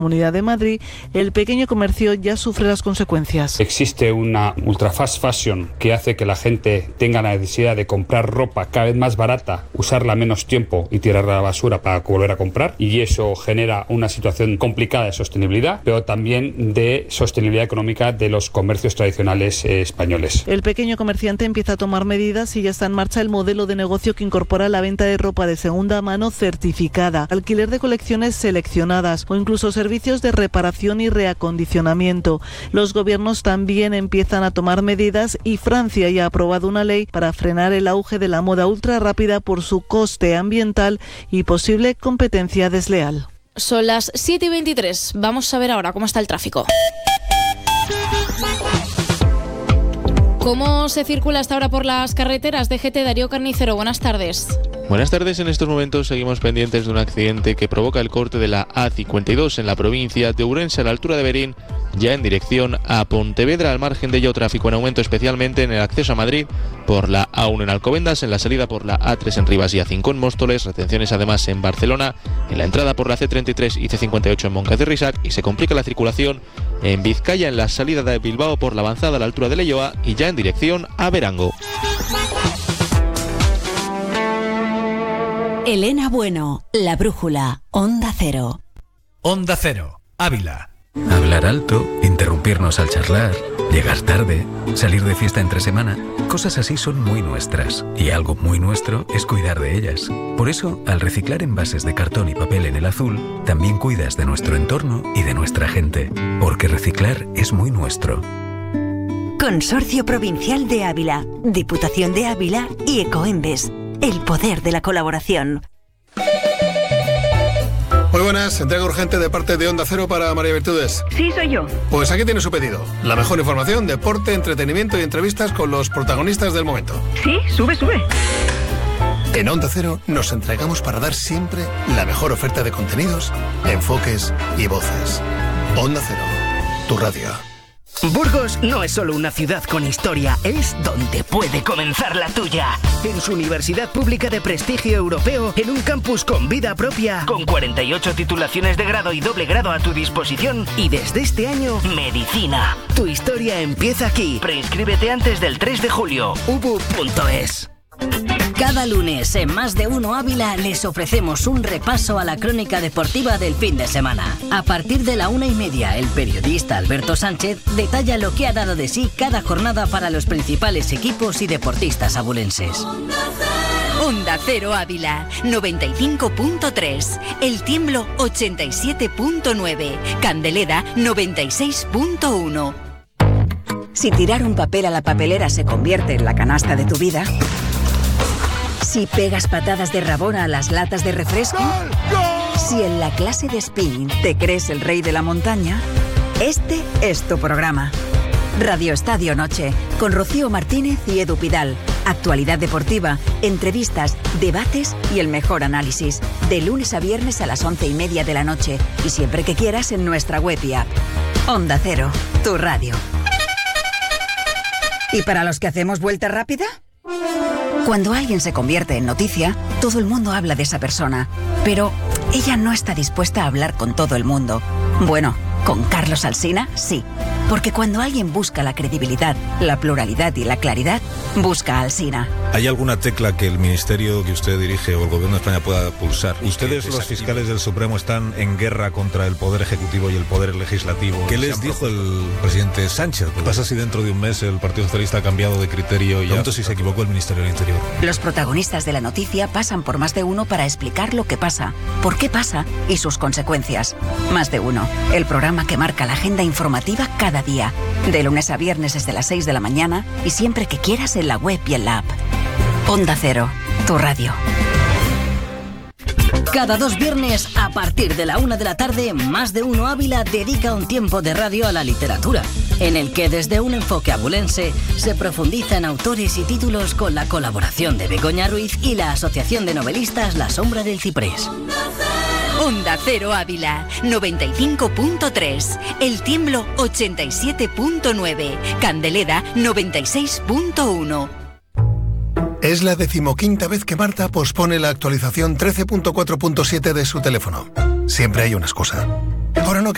Comunidad de Madrid, el pequeño comercio ya sufre las consecuencias. Existe una ultra fast fashion que hace que la gente tenga la necesidad de comprar ropa cada vez más barata, usarla menos tiempo y tirarla a la basura para volver a comprar, y eso genera una situación complicada de sostenibilidad, pero también de sostenibilidad económica de los comercios tradicionales españoles. El pequeño comerciante empieza a tomar medidas y ya está en marcha el modelo de negocio que incorpora la venta de ropa de segunda mano certificada, alquiler de colecciones seleccionadas o incluso servicios de reparación y reacondicionamiento. Los gobiernos también empiezan a tomar medidas y Francia ya ha aprobado una ley para frenar el auge de la moda ultra rápida por su coste ambiental y posible competencia desleal. Son las 7:23. Vamos a ver ahora cómo está el tráfico. ¿Cómo se circula hasta ahora por las carreteras? DGT, Darío Carnicero, buenas tardes. Buenas tardes. En estos momentos seguimos pendientes de un accidente que provoca el corte de la A52 en la provincia de Ourense a la altura de Berín, ya en dirección a Pontevedra. Al margen de ello, tráfico en aumento especialmente en el acceso a Madrid por la A1 en Alcobendas, en la salida por la A3 en Rivas y A5 en Móstoles, retenciones además en Barcelona, en la entrada por la C33 y C58 en Moncada y Risac, y se complica la circulación en Vizcaya en la salida de Bilbao por la avanzada a la altura de Leioa y ya en dirección a Verango. Elena Bueno, La Brújula, Onda Cero. Onda Cero, Ávila. Hablar alto, interrumpirnos al charlar, llegar tarde, salir de fiesta entre semana, cosas así son muy nuestras. Y algo muy nuestro es cuidar de ellas. Por eso, al reciclar envases de cartón y papel en el azul, también cuidas de nuestro entorno y de nuestra gente. Porque reciclar es muy nuestro. Consorcio Provincial de Ávila, Diputación de Ávila y Ecoembes. El poder de la colaboración. Muy buenas, entrega urgente de parte de Onda Cero para María Virtudes. Sí, soy yo. Pues aquí tiene su pedido. La mejor información, deporte, entretenimiento y entrevistas con los protagonistas del momento. Sí, sube. En Onda Cero nos entregamos para dar siempre la mejor oferta de contenidos, enfoques y voces. Onda Cero, tu radio. Burgos no es solo una ciudad con historia, es donde puede comenzar la tuya. En su universidad pública de prestigio europeo, en un campus con vida propia, con 48 titulaciones de grado y doble grado a tu disposición, y desde este año, medicina. Tu historia empieza aquí. Preinscríbete antes del 3 de julio. ubu.es. Cada lunes en Más de Uno Ávila les ofrecemos un repaso a la crónica deportiva del fin de semana. A partir de la 1:30, el periodista Alberto Sánchez detalla lo que ha dado de sí cada jornada para los principales equipos y deportistas abulenses. Onda Cero Ávila, 95.3. El Tiemblo, 87.9. Candelera, 96.1. Si tirar un papel a la papelera se convierte en la canasta de tu vida... Si pegas patadas de rabona a las latas de refresco. ¡Gol! Si en la clase de spinning te crees el rey de la montaña, este es tu programa. Radio Estadio Noche, con Rocío Martínez y Edu Pidal. Actualidad deportiva, entrevistas, debates y el mejor análisis. De lunes a viernes a las 11:30 de la noche. Y siempre que quieras en nuestra web y app. Onda Cero, tu radio. ¿Y para los que hacemos vuelta rápida? Cuando alguien se convierte en noticia, todo el mundo habla de esa persona, pero ella no está dispuesta a hablar con todo el mundo. Bueno, con Carlos Alsina, sí. Porque cuando alguien busca la credibilidad, la pluralidad y la claridad, busca a Alsina. ¿Hay alguna tecla que el ministerio que usted dirige o el gobierno de España pueda pulsar? Ustedes, los fiscales del Supremo, están en guerra contra el Poder Ejecutivo y el Poder Legislativo. ¿Qué les dijo el presidente Sánchez? ¿Qué pasa si dentro de un mes el Partido Socialista ha cambiado de criterio y pregunto si se equivocó el Ministerio del Interior? Los protagonistas de la noticia pasan por Más de Uno para explicar lo que pasa, por qué pasa y sus consecuencias. Más de Uno, el programa que marca la agenda informativa cada día. De lunes a viernes desde las 6 de la mañana y siempre que quieras en la web y en la app. Onda Cero, tu radio. Cada 2 viernes, a partir de la 1 de la tarde, Más de Uno Ávila dedica un tiempo de radio a la literatura, en el que desde un enfoque abulense se profundiza en autores y títulos con la colaboración de Begoña Ruiz y la Asociación de Novelistas La Sombra del Ciprés. Onda Cero Ávila, 95.3. El Tiemblo, 87.9. Candelera, 96.1. Es la 15ª vez que Marta pospone la actualización 13.4.7 de su teléfono. Siempre hay una excusa. Ahora no, que